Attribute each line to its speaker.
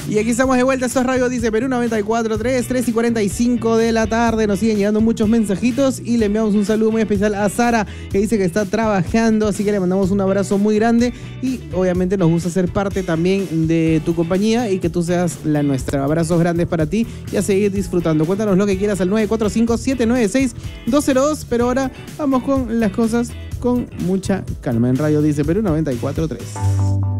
Speaker 1: Y aquí estamos de vuelta, esto es Radio Dice Perú 94.3, 3:45 de la tarde. Nos siguen llegando muchos mensajitos y le enviamos un saludo muy especial a Sara, que dice que está trabajando, así que le mandamos un abrazo muy grande y obviamente nos gusta ser parte también de tu compañía y que tú seas la nuestra. Abrazos grandes para ti y a seguir disfrutando. Cuéntanos lo que quieras al 945-796-202, pero ahora vamos con las cosas con mucha calma en Radio Dice Perú 94.3.